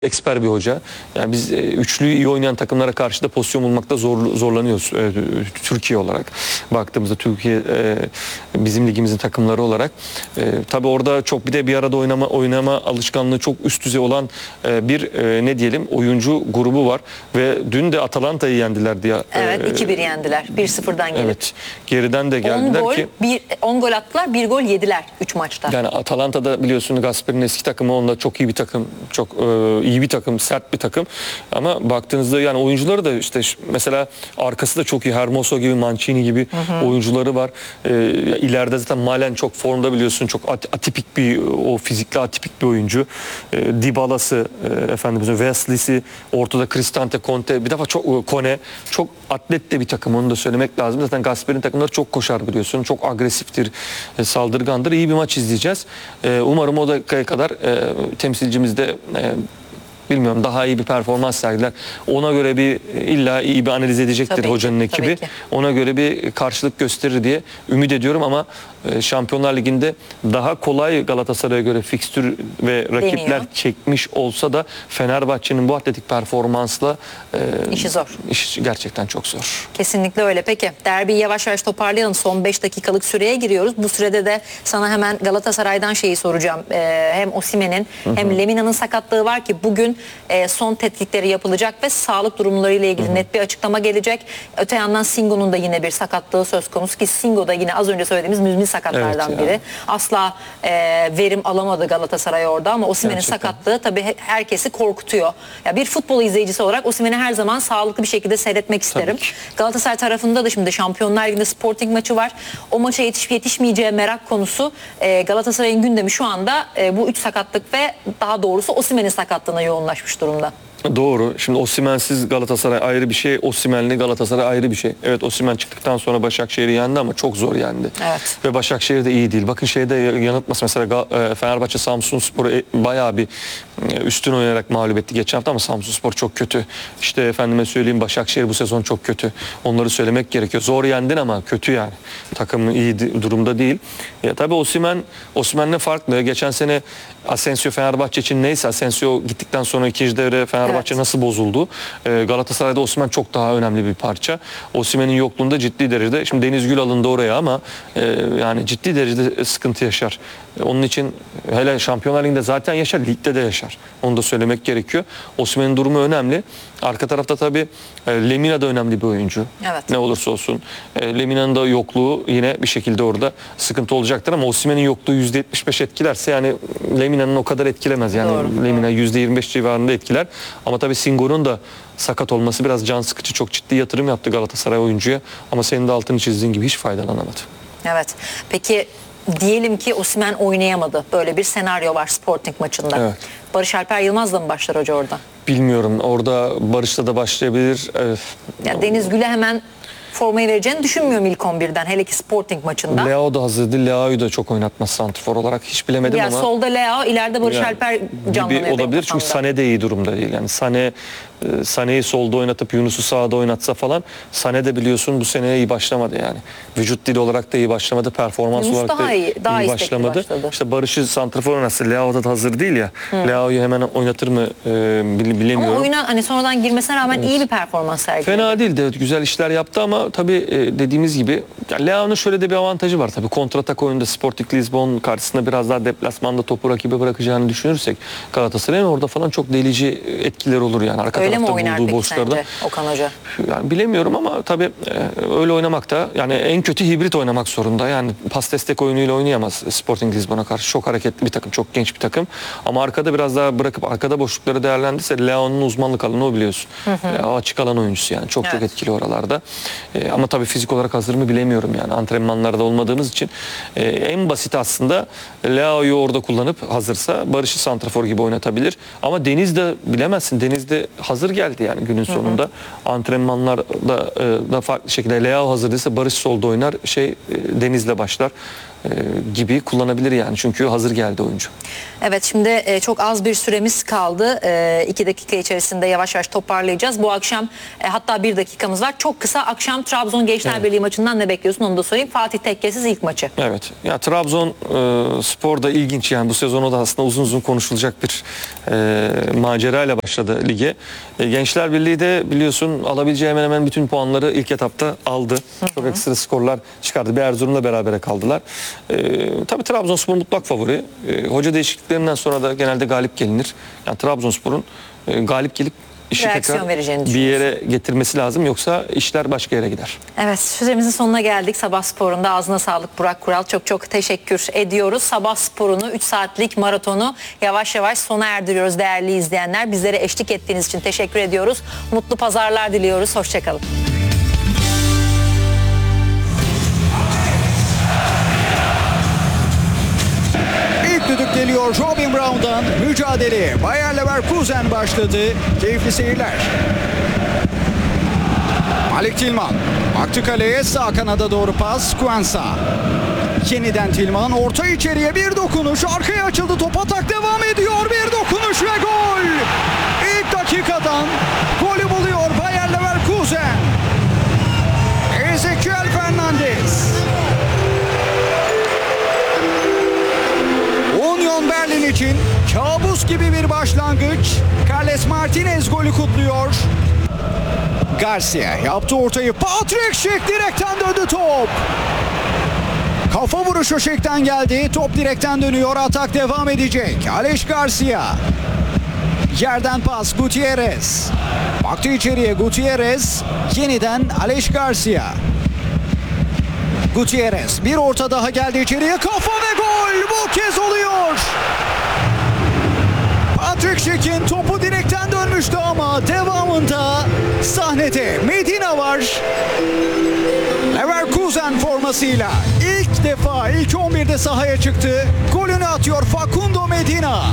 Eksper bir hoca. Yani biz üçlüyü iyi oynayan takımlara karşı da pozisyon bulmakta zorlanıyoruz Türkiye olarak. Baktığımızda Türkiye bizim ligimizin takımları olarak. Tabii orada çok bir arada oynama alışkanlığı çok üst düzey olan bir ne diyelim oyuncu grubu var ve dün de Atalanta'yı yendiler diye. Evet, 2-1 yendiler. 1-0'dan gelip. Evet. Geriden de geldiler ki 10 gol attılar, 1 gol yediler 3 maçta. Yani Atalanta'da biliyorsun Gasper'in eski takımı, onunla çok iyi bir takım, çok iyi bir takım, sert bir takım. Ama baktığınızda yani oyuncuları da işte mesela arkası da çok iyi. Hermoso gibi, Mancini gibi oyuncuları var. İleride zaten Malen çok formda, biliyorsun. Çok atipik bir, o fizikli atipik bir oyuncu. Dybala'sı, Wesley'si, ortada Cristante, Conte, bir defa çok Kone, çok atlet de bir takım, onu da söylemek lazım. Zaten Gasper'in takımları çok koşar biliyorsun. Çok agresiftir, saldırgandır. İyi bir maç izleyeceğiz. Umarım o dakikaya kadar temsilcimiz de bilmiyorum daha iyi bir performans sergiler. Ona göre illa iyi bir analiz edecektir tabii hocanın ki, ekibi. Ona göre bir karşılık gösterir diye ümit ediyorum ama Şampiyonlar Ligi'nde daha kolay Galatasaray'a göre fikstür ve rakipler deniyor, çekmiş olsa da Fenerbahçe'nin bu atletik performansla işi zor. İş gerçekten çok zor. Kesinlikle öyle. Peki derbiyi yavaş yavaş toparlayalım. Son 5 dakikalık süreye giriyoruz. Bu sürede de sana hemen Galatasaray'dan şeyi soracağım. Hem Osimhen'in hem Lemina'nın sakatlığı var ki bugün son tetkikleri yapılacak ve sağlık durumlarıyla ilgili net bir açıklama gelecek. Öte yandan Singo'nun da yine bir sakatlığı söz konusu ki Singo da yine az önce söylediğimiz müzmin sakatlardan biri. Asla verim alamadı Galatasaray orada ama Osimhen'in sakatlığı tabii herkesi korkutuyor. Ya bir futbol izleyicisi olarak Osimhen'i her zaman sağlıklı bir şekilde seyretmek isterim. Galatasaray tarafında da şimdi Şampiyonlar Ligi'nde Sporting maçı var. O maça yetişmeyeceği merak konusu Galatasaray'ın gündemi şu anda bu 3 sakatlık ve daha doğrusu Osimhen'in sakatlığına yoğunlaşmış durumda. Doğru. Şimdi Osimhen'siz Galatasaray ayrı bir şey. Osimhen'li Galatasaray ayrı bir şey. Evet, Osimhen çıktıktan sonra Başakşehir'i yendi ama çok zor yendi. Evet. Ve Başakşehir de iyi değil. Bakın şeyde yanıltmasın. Mesela Fenerbahçe Samsunspor'u bayağı bir üstün oynayarak mağlup etti geçen hafta ama Samsunspor çok kötü. İşte efendime söyleyeyim Başakşehir bu sezon çok kötü. Onları söylemek gerekiyor. Zor yendin ama kötü yani. Takım iyi durumda değil. Ya tabii Osimhen'le farklı. Geçen sene Asensio Fenerbahçe için neyse, Asensio gittikten sonra ikinci devre Fenerbahçe nasıl bozuldu? Galatasaray'da Osimhen çok daha önemli bir parça. Osimhen'in yokluğunda ciddi derecede, şimdi Deniz Gül alındı oraya ama yani ciddi derecede sıkıntı yaşar. Onun için hele Şampiyonlar Ligi'nde zaten yaşar, ligde de yaşar. Onu da söylemek gerekiyor. Osimhen'in durumu önemli. Arka tarafta tabii Lemina da önemli bir oyuncu. Evet. Ne olursa olsun. Lemina'nın da yokluğu yine bir şekilde orada sıkıntı olacaktır ama Osimhen'in yokluğu %75 etkilerse yani Lemina'nın o kadar etkilemez. Yani doğru, Lemina %25 civarında etkiler. Ama tabii Singo'nun da sakat olması biraz can sıkıcı. Çok ciddi yatırım yaptı Galatasaray oyuncuya. Ama senin de altını çizdiğin gibi hiç faydalanamadı. Evet. Peki diyelim ki Osimhen oynayamadı. Böyle bir senaryo var Sporting maçında. Evet. Barış Alper Yılmaz'la mı başlar hoca orada? Bilmiyorum. Orada Barış'la da başlayabilir. Ya Deniz Gül'e hemen formayı vereceğini düşünmüyorum ilk 11'den. Hele ki Sporting maçında. Leao da hazırdı. Leao'yu da çok oynatmaz santrfor olarak. Hiç bilemedim ya ama. Solda Leao, ileride Barış Alper canlanıyor. Gibi olabilir çünkü Sané de iyi durumda değil. Yani Sané'yi solda oynatıp Yunus'u sağda oynatsa falan. Sané de biliyorsun bu seneye iyi başlamadı yani. Vücut dili olarak da iyi başlamadı. Performans Yunus olarak da iyi başlamadı. İşte Barış'ı santrafor oynatsa, Leao da hazır değil ya. Leao'yu hemen oynatır mı bilemiyorum. Ama oyuna hani sonradan girmesine rağmen iyi bir performans sergiledi. Fena değildi. Evet, güzel işler yaptı ama tabii dediğimiz gibi Leao'nun şöyle de bir avantajı var tabii. Kontratak oyunda Sporting Lisbon karşısında biraz daha deplasmanda topu rakibe bırakacağını düşünürsek Galatasaray'ın orada falan çok delici etkiler olur yani. Arka öyle mi tarafta oynar bulduğu peki boşlarda. sence Okan Hoca? Yani bilemiyorum ama tabii öyle oynamak da yani en kötü hibrit oynamak zorunda. Yani pas destek oyunuyla oynayamaz Sporting Lisbon'a karşı. Çok hareketli bir takım, çok genç bir takım. Ama arkada biraz daha bırakıp arkada boşlukları değerlendirse Leao'nun uzmanlık alanı o biliyorsun. Leao açık alan oyuncusu yani. Çok etkili oralarda. Ama tabii fizik olarak hazır mı bilemiyorum yani. Antrenmanlarda olmadığımız için en basit aslında Leao'yu orada kullanıp hazırsa Barış'ı santrafor gibi oynatabilir. Ama Deniz de bilemezsin. Deniz de hazır geldi yani günün sonunda. Antrenmanlarda da farklı şekilde Leao hazır değilse Barış solda oynar. Deniz'le başlar. gibi kullanabilir yani. Çünkü hazır geldi oyuncu. Evet, şimdi çok az bir süremiz kaldı. 2 dakika içerisinde yavaş yavaş toparlayacağız. Bu akşam hatta 1 dakikamız var. Çok kısa, akşam Trabzon Gençler Birliği maçından ne bekliyorsun onu da sorayım. Fatih Tekkesiz ilk maçı. Evet. Ya Trabzon spor da ilginç yani bu sezonu da aslında uzun uzun konuşulacak bir macerayla başladı lige. Gençler Birliği de biliyorsun alabileceği hemen hemen bütün puanları ilk etapta aldı. Çok ekstra skorlar çıkardı. Bir Erzurum'la berabere kaldılar. Tabii Trabzonspor mutlak favori. Hoca değişikliklerinden sonra da genelde galip gelinir. Yani Trabzonspor'un galip gelip işi Reaksiyon tekrar vereceğini bir yere getirmesi lazım. Yoksa işler başka yere gider. Evet, süremizin sonuna geldik. Sabah Spor'unda ağzına sağlık Burak Kural. Çok çok teşekkür ediyoruz. Sabah Spor'unu 3 saatlik maratonu yavaş yavaş sona erdiriyoruz değerli izleyenler. Bizlere eşlik ettiğiniz için teşekkür ediyoruz. Mutlu pazarlar diliyoruz. Hoşçakalın. İlk düdük geliyor Robin Brown'dan. Mücadele Bayer Leverkusen başladı. Keyifli seyirler. Malik Tilman. Baktı kaleye, sağ kanada doğru pas. Kwanza. Yeniden Tilman. Orta içeriye bir dokunuş. Arkaya açıldı. Top atak devam ediyor. Bir dokunuş ve gol. İlk dakikadan golü buluyor Bayer Leverkusen. Ezequiel Fernandez. Union Berlin için kabus gibi bir başlangıç. Carles Martinez golü kutluyor. Garcia yaptı ortayı. Patrick Schick direkten döndü top. Kafa vuruşu Schick'ten geldi. Top direkten dönüyor. Atak devam edecek. Alex Garcia. Yerden pas Gutierrez. Baktı içeriye Gutierrez. Yeniden Alex Garcia. Gutierrez bir orta daha geldi içeriye. Kafa ve gol. Bu kez oluyor. Patrick Schick'in topu direkten dönmüştü ama devamında sahnede Medina var. Leverkusen formasıyla ilk defa ilk 11'de sahaya çıktı. Golünü atıyor Facundo Medina.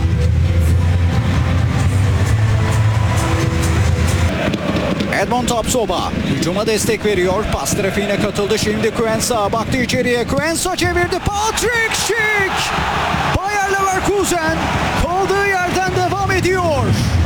Edmond Tapsoba hücuma destek veriyor. Pas trafiğine katıldı. Şimdi Kwanza baktı içeriye. Kwanza çevirdi. Patrick Schick. Bayer Leverkusen kaldığı yerden devam ediyor.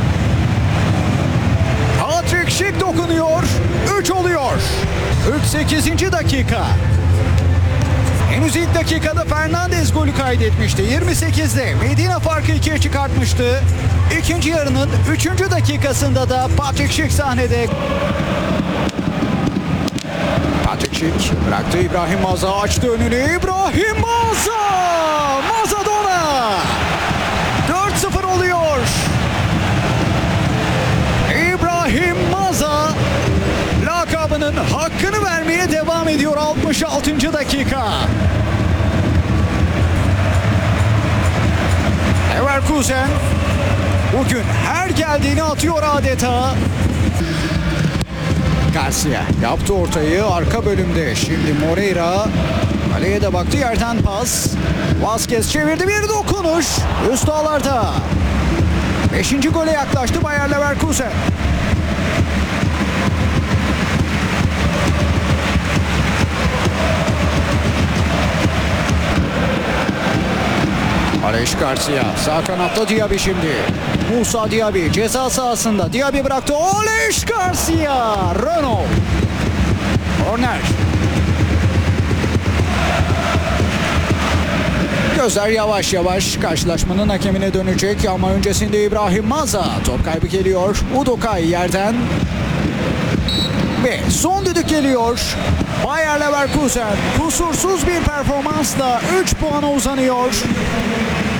Patrick Schick dokunuyor. 3 oluyor. 48. dakika. Henüz ilk dakikada Fernandez golü kaydetmişti. 28'de Medina farkı 2'ye çıkartmıştı. İkinci yarının 3. dakikasında da Patrick Schick sahnede. Patrick Schick bıraktı, İbrahim Maza açtı önünü. İbrahim Maza! Mazadona! 4-0 oluyor. İbrahim Maza lakabının hakkını vermeye devam ediyor 66. dakika. Leverkusen bugün her geldiğini atıyor adeta. Garcia yaptı ortayı arka bölümde. Şimdi Moreira kaleye de baktı, yerden pas. Vazquez çevirdi, bir dokunuş. Üst ağlarda. 5. gole yaklaştı Bayer Leverkusen. Alex Garcia sağ kanatta Diaby şimdi. Musa Diaby ceza sahasında. Diaby bıraktı. Alex Garcia. Renault. Corner. Gözler yavaş yavaş karşılaşmanın hakemine dönecek ama öncesinde İbrahim Maza. Top kaybı geliyor. Udokay yerden. Ve son düdük geliyor. Bayer Leverkusen kusursuz bir performansla 3 puana uzanıyor.